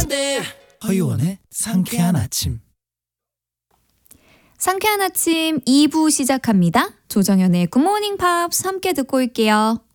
허유원의 상쾌한 아침. 상쾌한 아침 2부 시작합니다. 조정연의 굿모닝 팝스 함께 듣고 올게요.